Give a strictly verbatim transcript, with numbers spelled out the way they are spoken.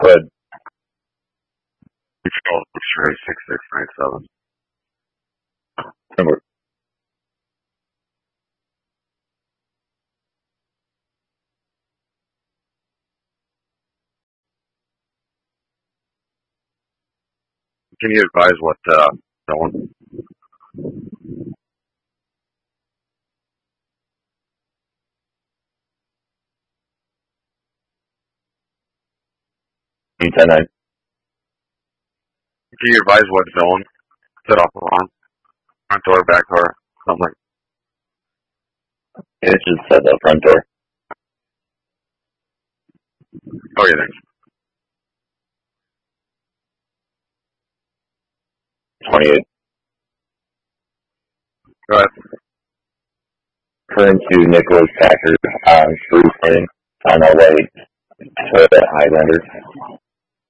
But Control sure six six nine seven. number Can you advise what uh zone? ten nine. Can you advise what zone set off alarm? Front door, back door, something like It's just set the front door. okay, thanks. Twenty-eight. Go ahead. Referring to Nicholas Packard on Spruce Lane on our way to Highlander.